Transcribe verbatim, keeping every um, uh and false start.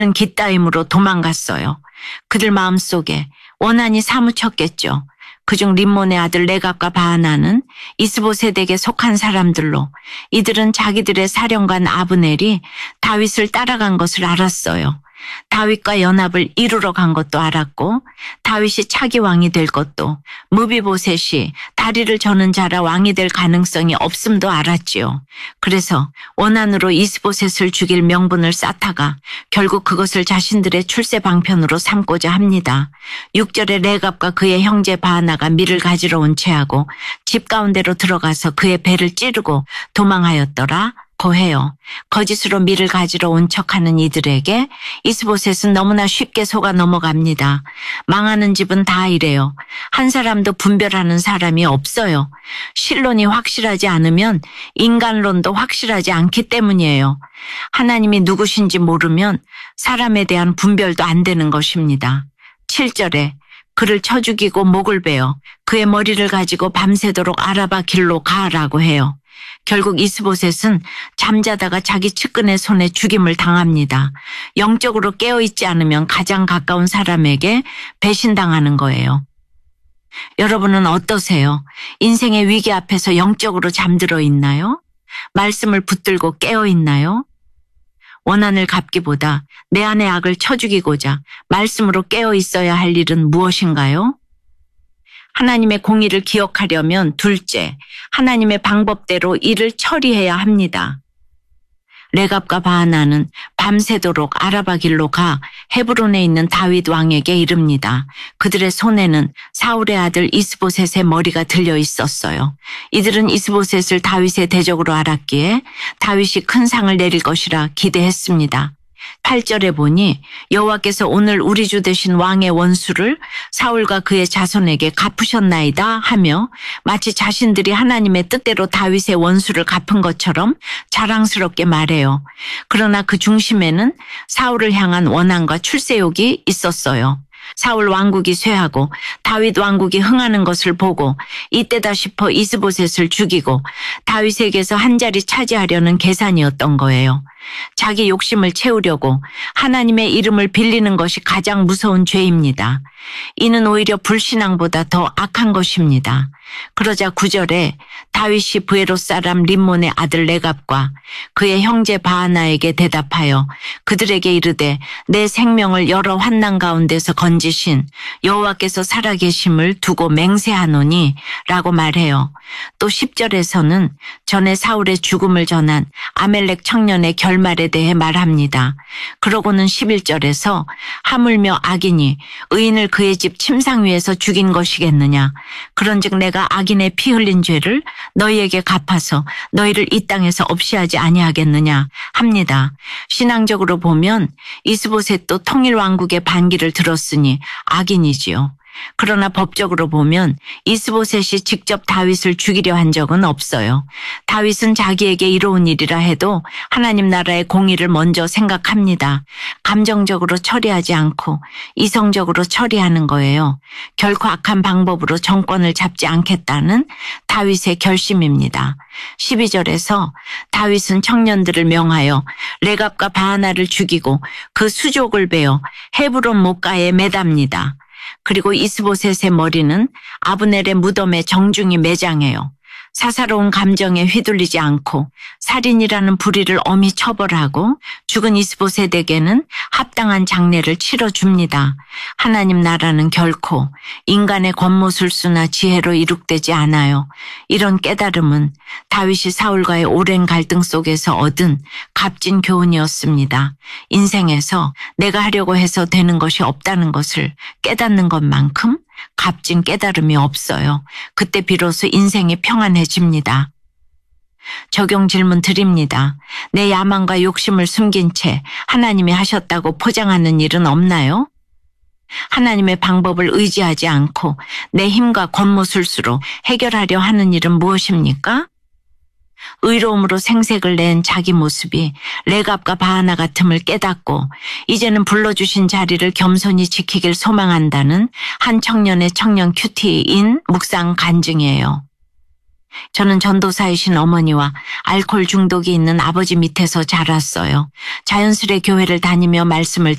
기따임으로 도망갔어요. 그들 마음속에 원한이 사무쳤겠죠. 그중 림몬의 아들 레갑과 바하나는 이스보셋에게 속한 사람들로 이들은 자기들의 사령관 아브넬이 다윗을 따라간 것을 알았어요. 다윗과 연합을 이루러 간 것도 알았고 다윗이 차기 왕이 될 것도 무비보셋이 다리를 저는 자라 왕이 될 가능성이 없음도 알았지요. 그래서 원한으로 이스보셋을 죽일 명분을 쌓다가 결국 그것을 자신들의 출세 방편으로 삼고자 합니다. 육 절에 레갑과 그의 형제 바하나가 밀을 가지러 온 채하고 집 가운데로 들어가서 그의 배를 찌르고 도망하였더라. 고해요. 거짓으로 밀을 가지러 온 척하는 이들에게 이스보셋은 너무나 쉽게 속아 넘어갑니다. 망하는 집은 다 이래요. 한 사람도 분별하는 사람이 없어요. 신론이 확실하지 않으면 인간론도 확실하지 않기 때문이에요. 하나님이 누구신지 모르면 사람에 대한 분별도 안 되는 것입니다. 칠 절에 그를 쳐 죽이고 목을 베어 그의 머리를 가지고 밤새도록 아라바 길로 가라고 해요. 결국 이스보셋은 잠자다가 자기 측근의 손에 죽임을 당합니다. 영적으로 깨어있지 않으면 가장 가까운 사람에게 배신당하는 거예요. 여러분은 어떠세요? 인생의 위기 앞에서 영적으로 잠들어 있나요? 말씀을 붙들고 깨어있나요? 원한을 갚기보다 내 안의 악을 쳐 죽이고자 말씀으로 깨어있어야 할 일은 무엇인가요? 하나님의 공의를 기억하려면 둘째, 하나님의 방법대로 일을 처리해야 합니다. 레갑과 바하나는 밤새도록 아라바 길로 가 헤브론에 있는 다윗 왕에게 이릅니다. 그들의 손에는 사울의 아들 이스보셋의 머리가 들려 있었어요. 이들은 이스보셋을 다윗의 대적으로 알았기에 다윗이 큰 상을 내릴 것이라 기대했습니다. 팔 절에 보니 여호와께서 오늘 우리 주 되신 왕의 원수를 사울과 그의 자손에게 갚으셨나이다 하며 마치 자신들이 하나님의 뜻대로 다윗의 원수를 갚은 것처럼 자랑스럽게 말해요. 그러나 그 중심에는 사울을 향한 원한과 출세욕이 있었어요. 사울 왕국이 쇠하고 다윗 왕국이 흥하는 것을 보고 이때다 싶어 이스보셋을 죽이고 다윗에게서 한 자리 차지하려는 계산이었던 거예요. 자기 욕심을 채우려고 하나님의 이름을 빌리는 것이 가장 무서운 죄입니다. 이는 오히려 불신앙보다 더 악한 것입니다. 그러자 구 절에 다윗이 브에롯 사람 림몬의 아들 레갑과 그의 형제 바하나에게 대답하여 그들에게 이르되 내 생명을 여러 환난 가운데서 건지신 여호와께서 살아계심을 두고 맹세하노니 라고 말해요. 또 십 절에서는 전에 사울의 죽음을 전한 아멜렉 청년의 결말에 대해 말합니다. 그러고는 십일 절에서 하물며 악인이 의인을 그의 집 침상 위에서 죽인 것이겠느냐. 그런즉 내가 악인의 피 흘린 죄를 너희에게 갚아서 너희를 이 땅에서 없이 하지 아니하겠느냐 합니다. 신앙적으로 보면 이스보셋도 통일왕국의 반기를 들었으니 악인이지요. 그러나 법적으로 보면 이스보셋이 직접 다윗을 죽이려 한 적은 없어요. 다윗은 자기에게 이로운 일이라 해도 하나님 나라의 공의를 먼저 생각합니다. 감정적으로 처리하지 않고 이성적으로 처리하는 거예요. 결코 악한 방법으로 정권을 잡지 않겠다는 다윗의 결심입니다. 십이 절에서 다윗은 청년들을 명하여 레갑과 바하나를 죽이고 그 수족을 베어 헤브론 목가에 매답니다. 그리고 이스보셋의 머리는 아브넬의 무덤에 정중히 매장해요. 사사로운 감정에 휘둘리지 않고 살인이라는 불의를 엄히 처벌하고 죽은 이스보셋에게는 합당한 장례를 치러줍니다. 하나님 나라는 결코 인간의 권모술수나 지혜로 이룩되지 않아요. 이런 깨달음은 다윗이 사울과의 오랜 갈등 속에서 얻은 값진 교훈이었습니다. 인생에서 내가 하려고 해서 되는 것이 없다는 것을 깨닫는 것만큼 값진 깨달음이 없어요. 그때 비로소 인생이 평안해집니다. 적용 질문 드립니다. 내 야망과 욕심을 숨긴 채 하나님이 하셨다고 포장하는 일은 없나요? 하나님의 방법을 의지하지 않고 내 힘과 권모술수로 해결하려 하는 일은 무엇입니까? 의로움으로 생색을 낸 자기 모습이 레갑과 바하나 같음을 깨닫고 이제는 불러주신 자리를 겸손히 지키길 소망한다는 한 청년의 청년 큐티인 묵상 간증이에요. 저는 전도사이신 어머니와 알코올 중독이 있는 아버지 밑에서 자랐어요. 자연스레 교회를 다니며 말씀을